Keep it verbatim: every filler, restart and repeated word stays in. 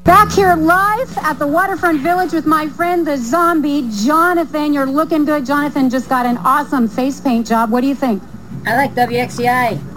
Back here live at the Waterfront Village with my friend, the zombie, Jonathan. You're looking good. Jonathan just got an awesome face paint job. What do you think? I like W X C I.